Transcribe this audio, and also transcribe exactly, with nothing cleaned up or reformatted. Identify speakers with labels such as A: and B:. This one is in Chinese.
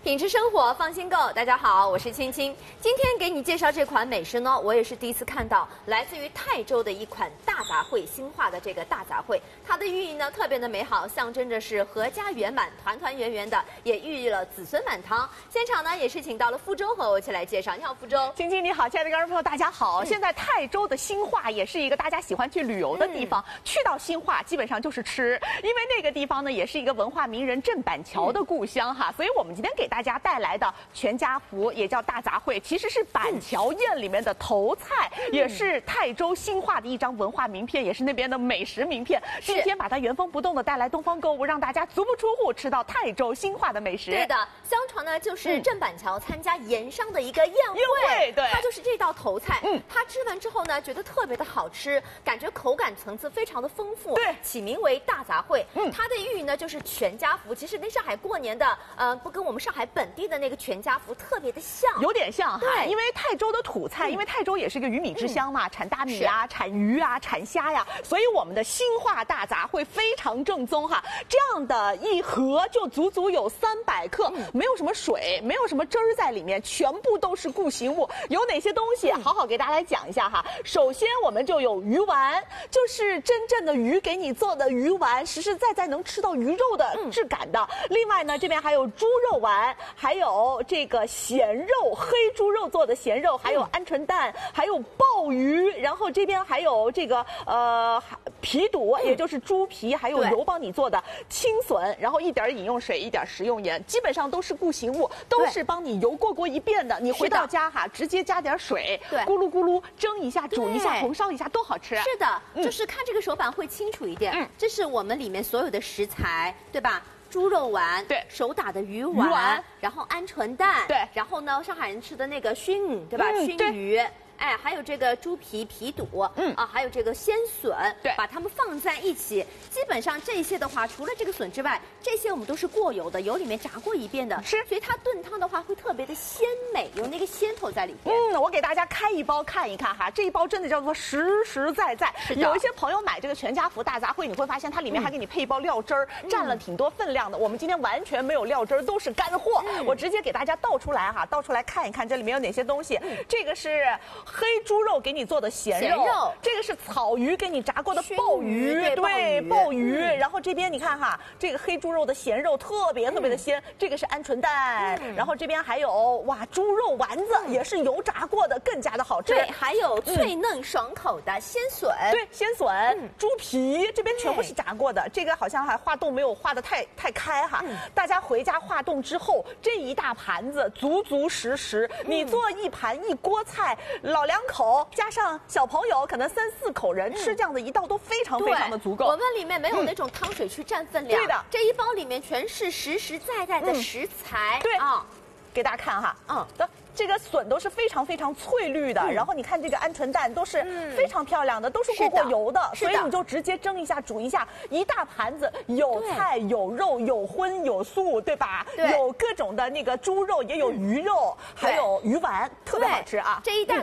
A: 品质生活，放心购。大家好，我是青青。今天给你介绍这款美食呢，我也是第一次看到，来自于泰州的一款大杂烩新化的这个大杂烩，它的寓意呢特别的美好，象征着是阖家圆满、团团圆圆的，也寓意了子孙满堂。现场呢也是请到了福州和我一起来介绍。你好，福州。
B: 青青你好，亲爱的观众朋友，大家好。嗯、现在泰州的新化也是一个大家喜欢去旅游的地方，嗯、去到新化基本上就是吃，因为那个地方呢也是一个文化名人郑板桥的故乡哈，嗯、所以我们今天给大家带来的全家福也叫大杂烩，其实是板桥宴里面的头菜，嗯、也是泰州新化的一张文化名片，也是那边的美食名片。今天把它原封不动的带来东方购物，让大家足不出户吃到泰州新化的美食。
A: 对的，相传呢就是郑板桥参加盐商的一个宴会，
B: 宴会对，
A: 它就是这道头菜。
B: 嗯，
A: 他吃完之后呢，觉得特别的好吃，感觉口感层次非常的丰富，
B: 对，
A: 起名为大杂烩。
B: 嗯，
A: 它的寓意呢就是全家福，其实跟上海过年的呃不跟我们上海本地的那个全家福特别的像，
B: 有点像哈。
A: 对，
B: 因为泰州的土菜，嗯、因为泰州也是一个鱼米之乡嘛，嗯、产大米啊，产鱼啊，产虾呀，所以我们的新化大杂烩非常正宗哈。这样的一盒就足足有三百克，嗯、没有什么水，没有什么汁儿在里面，全部都是固形物。有哪些东西？嗯、好好给大家来讲一下哈。首先我们就有鱼丸，就是真正的鱼给你做的鱼丸，实实在在能吃到鱼肉的质感的。嗯、另外呢，这边还有猪肉丸，还有这个咸肉，黑猪肉做的咸肉，还有鹌鹑蛋，还有鲍鱼，然后这边还有这个呃皮肚，嗯、也就是猪皮，还有油帮你做的青笋，然后一点饮用水，一点食用盐，基本上都是固形物，都是帮你油过过一遍的。你回到家哈，直接加点水，咕噜咕噜蒸一下，煮一下，红烧一下，都好吃。
A: 是的，
B: 嗯、
A: 就是看这个手板会清楚一点。
B: 嗯，
A: 这是我们里面所有的食材，对吧？猪肉丸，
B: 对，
A: 手打的鱼丸，
B: 鱼丸
A: 然后鹌鹑蛋，
B: 对，
A: 然后呢，上海人吃的那个熏，对吧？
B: 嗯、
A: 熏鱼。哎，还有这个猪皮皮肚，
B: 嗯
A: 啊，还有这个鲜笋，
B: 对，
A: 把它们放在一起。基本上这些的话，除了这个笋之外，这些我们都是过油的，油里面炸过一遍的，
B: 是，
A: 所以它炖汤的话会特别的鲜美，有那个鲜头在里边。
B: 嗯，我给大家开一包看一看哈，这一包真的叫做实实在在。有一些朋友买这个全家福大杂烩，你会发现它里面还给你配一包料汁儿，嗯、占了挺多分量的。我们今天完全没有料汁儿，都是干货。嗯、我直接给大家倒出来哈，倒出来看一看这里面有哪些东西。嗯、这个是黑猪肉给你做的咸肉，
A: 咸肉
B: 这个是草鱼给你炸过的鲍鱼，
A: 对，
B: 对鲍鱼。
A: 嗯、
B: 然后这边你看哈，这个黑猪肉的咸肉特别特别的鲜，嗯、这个是鹌鹑蛋，嗯、然后这边还有哇猪肉丸子，嗯、也是油炸过的，更加的好吃。
A: 对，还有脆嫩爽口的鲜笋，
B: 嗯、对，鲜笋，嗯、猪皮这边全部是炸过的，这个好像还化冻没有化的太太开哈。嗯、大家回家化冻之后，这一大盘子足足实实，嗯、你做一盘一锅菜，老两口。加上小朋友，可能三四口人、嗯、吃这样的一道都非常非常的足够。
A: 我们里面没有那种汤水去占分量，
B: 对的，
A: 这一包里面全是实实在在的食材。
B: 嗯、对
A: 啊、哦，
B: 给大家看哈，
A: 嗯，
B: 的。这个笋都是非常非常翠绿的，嗯、然后你看这个鹌鹑蛋都是非常漂亮的，嗯、都是过过油的，所以你就直接蒸一下、煮一下，一大盘子有菜有肉有荤有素，对吧？
A: 对，
B: 有各种的那个猪肉，也有鱼肉，还有鱼丸，特别好吃啊！
A: 这一大